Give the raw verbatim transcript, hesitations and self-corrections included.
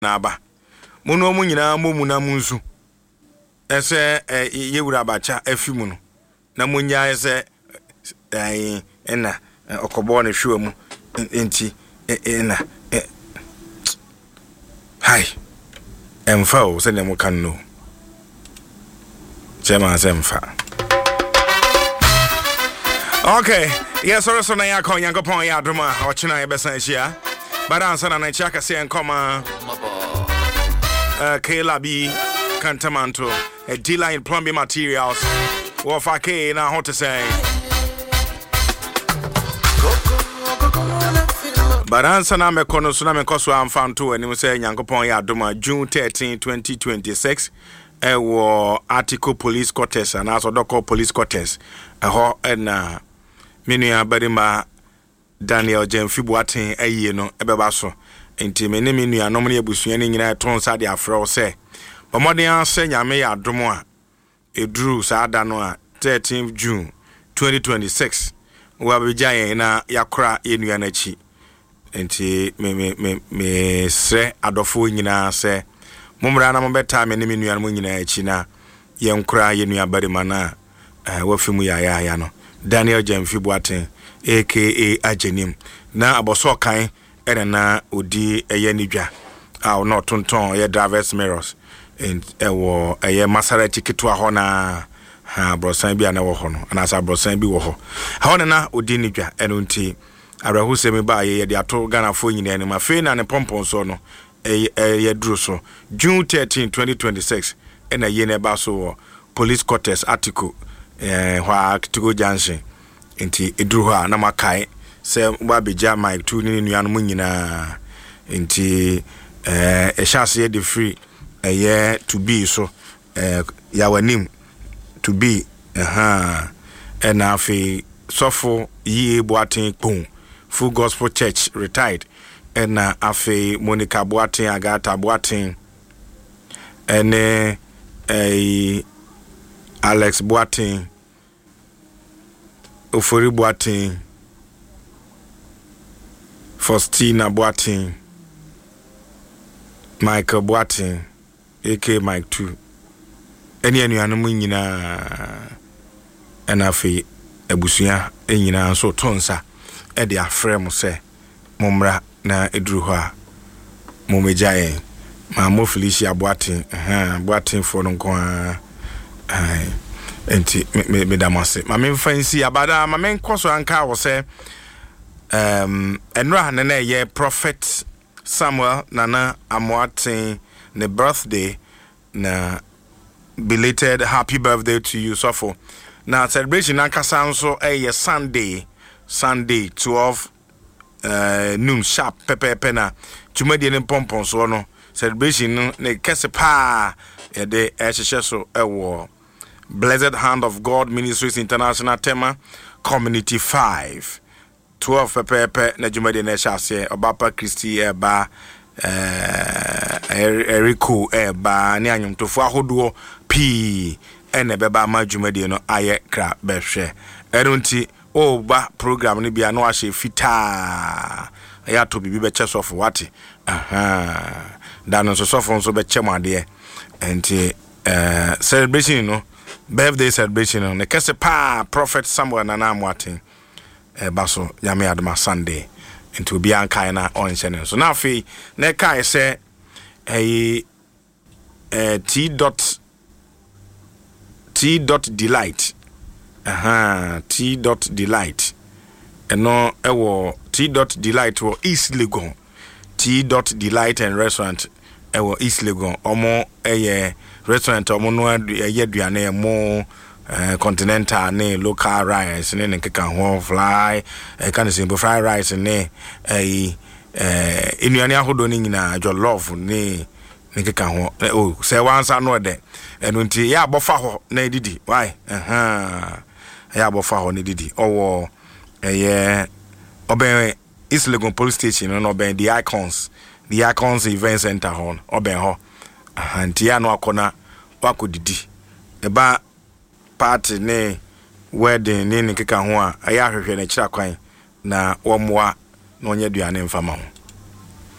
na aba mono mu nyina momu na munsu ese yewura abacha afimu no na munya ese eh ena okobo ne hwe mu enti ena hai emfa o se ne mo kan no chema semfa. Okay, yes, so so na ya kon yango pon ya duma o china ye besan hia but answer na chaka say enkoma uh Kayla B Cantamanto a dealer in plumbing materials what for K na how to say but answer na me kono so na me koso amfa to ani say yango pon ya duma June thirteenth twenty twenty-six e wo article police quarters and also doko police quarters e ho na Minua Barima Daniel Jemfi Boatin aye no ebeba so enti me ne minua no me abusua ni nyina ton sa de afro se bomoden ase nyame ya domo a edru sa da no a thirteenth June twenty twenty-six wa bejaye na yakora enua na chi enti me me me me se adofo nyina se mumra na mbeta me ne minua no nyina chi na yenkora yenua Barima na wafimu ya ya ya no Daniel Jemfi Boatin aka Ajenim na aboso kan ene na odi eye nidwa a no tonton ye drivers mirrors and ewo eye Maserati kitwa ho na ha brosan bi na wo ho no na sa brosan bi wo ho ha na odi nidwa eno nti arahu se me ba ye de ato Ghana fo nyina ne ma fe na ne pompon so no eye duro so June thirteenth twenty twenty-six ena ye ne ba so police quarters article eh wa Kitugo Junction enti eduru ha na makai se wa beja mic two ni nuanu mu nyina enti eh e chance de free eh to be so eh ya wanim to be aha and afi sofo yi Boatin pon Full Gospel Church retired and afi Monica Boatin Agata Boatin and eh Alex Boatin Ofori Boatin Faustina Boatin Michael Boatin aka Mike two eni enu anu nyina enafi abusua enyina so tonsa e de afre mo se momra na eduru ho a momejaye ma mo Felicia Boatin eh Boatin for no kwa ai enti me me damase ma me fancy abada ma me nkoso anka wo se um enra na na ye Prophet Samuel Nana Amoatin ne birthday na belated happy birthday to you so for na celebration ankasa nso eh Sunday Sunday twelve uh, noon sharp pepe na tumadi ne pompon so no celebration no ne kese pa e de ehhehye so ewo Blessed Hand of God Ministries International Tema Community five twelve pepe na jumade na chase Obapa Christy eba eh Erico eba ni anyomtofo ahodo p ene beba ma jumade no aye kra behwe erunti oba program ni bia no ahye fita ya to bibi be cheso for what aha dan so so for so be chemade enti eh celebration no birthday celebration on the kese pa Prophet Samuel Nana Amoatin e baso yame adama Sunday into bi ankai na on channel so now fi na kai say eh eh T dot T dot delight aha T dot delight eno ewo T dot delight wo East Legon T dot delight and restaurant ewo East Legon omo eye restaurant omo no eye aduane mo Uh, continental ne local rice ne nkeka ho fly e kan simple fried rice ne eh eh enuane ahodo ne nyina jollof ne nkeka ho oh say once no de enu nti ya abofa ho na didi why aha ya abofa ho ne didi owo eh oben East Legon police station no oben the icons the icons event center ho oben ho aha nti ya no akona wakodidi eba party ne wedding ne nkeka ho a aya hwehwe na kira kwan na wo moa na onye duane mfama ho